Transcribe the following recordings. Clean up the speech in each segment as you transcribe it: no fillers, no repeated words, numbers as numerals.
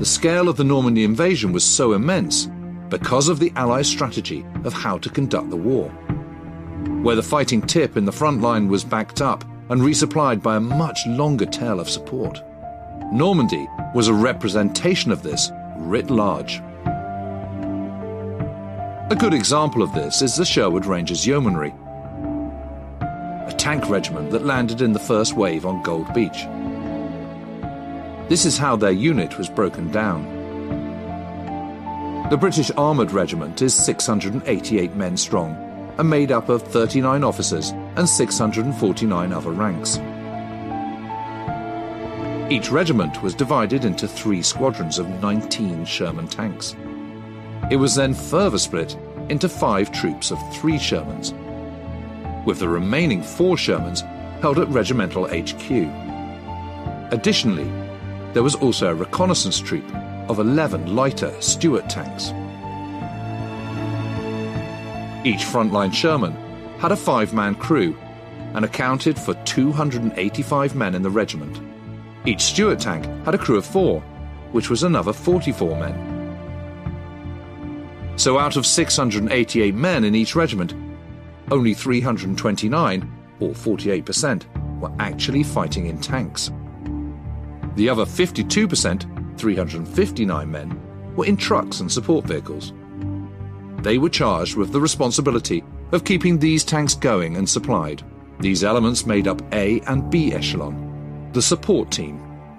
The scale of the Normandy invasion was so immense because of the Allies' strategy of how to conduct the war. Where the fighting tip in the front line was backed up and resupplied by a much longer tail of support. Normandy was a representation of this writ large. A good example of this is the Sherwood Rangers Yeomanry, a tank regiment that landed in the first wave on Gold Beach. This is how their unit was broken down. The British Armoured Regiment is 688 men strong and made up of 39 officers and 649 other ranks. Each regiment was divided into 3 squadrons of 19 Sherman tanks. It was then further split into 5 troops of 3 Shermans, with the remaining 4 Shermans held at regimental HQ. Additionally, there was also a reconnaissance troop of 11 lighter Stuart tanks. Each frontline Sherman had a 5-man crew and accounted for 285 men in the regiment. Each Stuart tank had a crew of 4, which was another 44 men. So out of 688 men in each regiment, only 329, or 48%, were actually fighting in tanks. The other 52%, 359 men, were in trucks and support vehicles. They were charged with the responsibility of keeping these tanks going and supplied. These elements made up A and B echelon, the support team.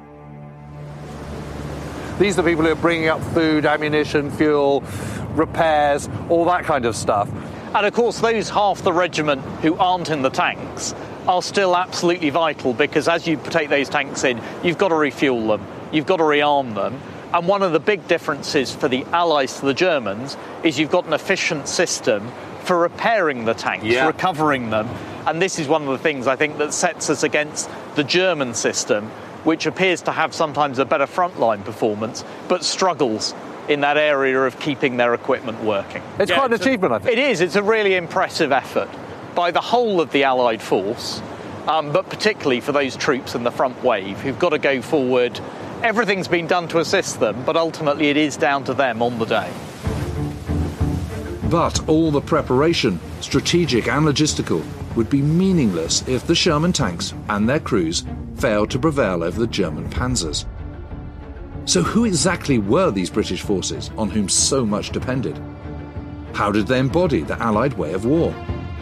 These are the people who are bringing up food, ammunition, fuel, repairs, all that kind of stuff. And of course, those half the regiment who aren't in the tanks are still absolutely vital, because as you take those tanks in, you've got to refuel them, you've got to rearm them. And one of the big differences for the Allies to the Germans is you've got an efficient system for repairing the tanks, recovering them. And this is one of the things I think that sets us against the German system, which appears to have sometimes a better frontline performance, but struggles in that area of keeping their equipment working. It's quite an achievement, I think. It is. It's a really impressive effort by the whole of the Allied force, but particularly for those troops in the front wave who've got to go forward. Everything's been done to assist them, but ultimately it is down to them on the day. But all the preparation, strategic and logistical, would be meaningless if the Sherman tanks and their crews failed to prevail over the German panzers. So who exactly were these British forces on whom so much depended? How did they embody the Allied way of war?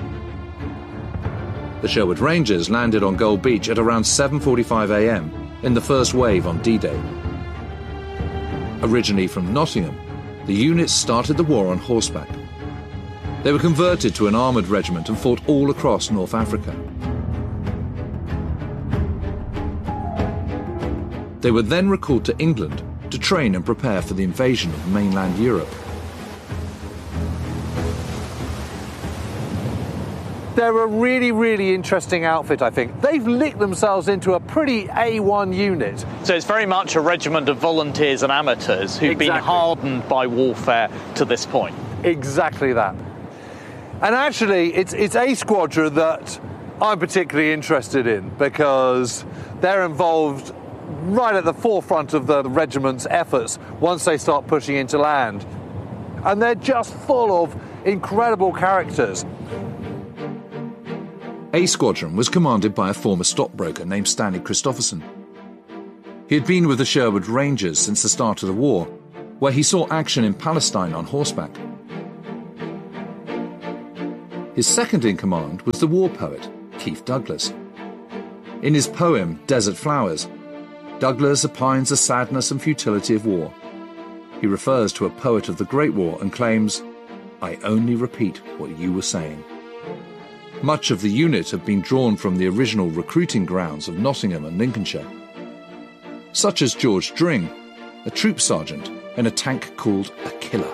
The Sherwood Rangers landed on Gold Beach at around 7:45 a.m. in the first wave on D-Day. Originally from Nottingham, the units started the war on horseback. They were converted to an armoured regiment and fought all across North Africa. They were then recalled to England to train and prepare for the invasion of mainland Europe. They're a really, really interesting outfit, I think. They've licked themselves into a pretty A1 unit. So it's very much a regiment of volunteers and amateurs who've been hardened by warfare to this point. Exactly that. And actually, it's a squadron that I'm particularly interested in, because they're involved right at the forefront of the regiment's efforts once they start pushing into land. And they're just full of incredible characters. A Squadron was commanded by a former stockbroker named Stanley Christopherson. He had been with the Sherwood Rangers since the start of the war, where he saw action in Palestine on horseback. His second in command was the war poet, Keith Douglas. In his poem, Desert Flowers, Douglas opines the sadness and futility of war. He refers to a poet of the Great War and claims, "I only repeat what you were saying." Much of the unit had been drawn from the original recruiting grounds of Nottingham and Lincolnshire, such as George Dring, a troop sergeant in a tank called a Killer.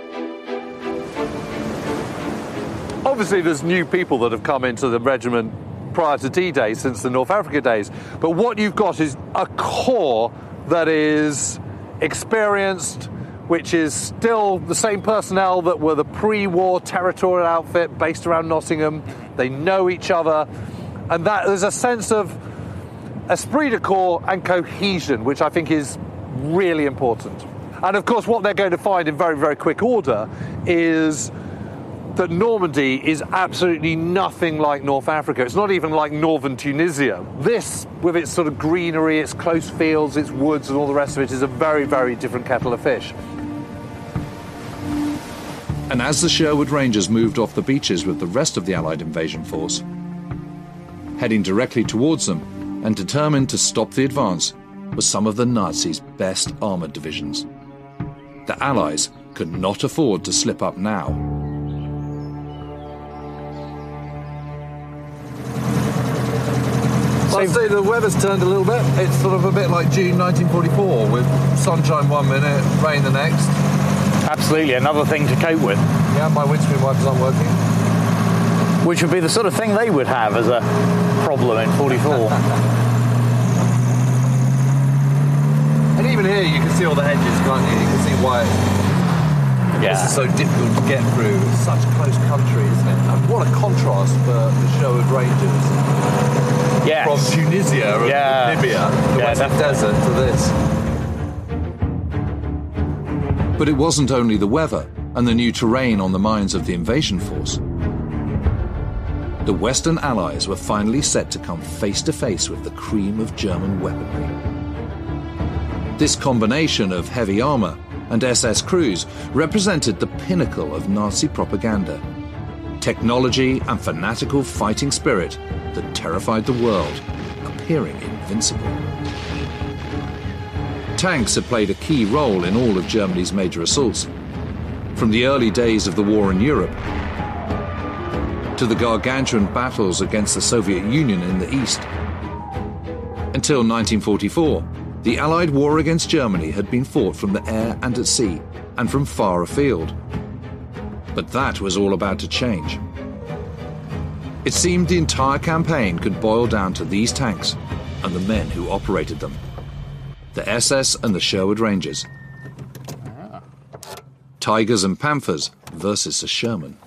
Obviously, there's new people that have come into the regiment prior to D-Day since the North Africa days, but what you've got is a core that is experienced, which is still the same personnel that were the pre-war territorial outfit based around Nottingham. They know each other, and that there's a sense of esprit de corps and cohesion, which I think is really important. And of course, what they're going to find in very, very quick order is that Normandy is absolutely nothing like North Africa. It's not even like northern Tunisia. This, with its sort of greenery, its close fields, its woods and all the rest of it, is a very, very different kettle of fish. And as the Sherwood Rangers moved off the beaches with the rest of the Allied invasion force, heading directly towards them and determined to stop the advance were some of the Nazis' best armoured divisions. The Allies could not afford to slip up now. I'd say the weather's turned a little bit. It's sort of a bit like June 1944, with sunshine one minute, rain the next. Absolutely, another thing to cope with. Yeah, my windscreen wipers aren't working. Which would be the sort of thing they would have as a problem in 44. And even here you can see all the hedges, can't you? You can see why this is so difficult to get through. It's such close country, isn't it? And what a contrast for the Sherwood Rangers. Yes. From Tunisia and Libya, the Western Desert, to this. But it wasn't only the weather and the new terrain on the minds of the invasion force. The Western Allies were finally set to come face to face with the cream of German weaponry. This combination of heavy armour and SS crews represented the pinnacle of Nazi propaganda. Technology and fanatical fighting spirit that terrified the world, appearing invincible. Tanks had played a key role in all of Germany's major assaults, from the early days of the war in Europe to the gargantuan battles against the Soviet Union in the East. Until 1944, the Allied war against Germany had been fought from the air and at sea, and from far afield. But that was all about to change. It seemed the entire campaign could boil down to these tanks and the men who operated them. The SS and the Sherwood Rangers. Tigers and Panthers versus the Sherman.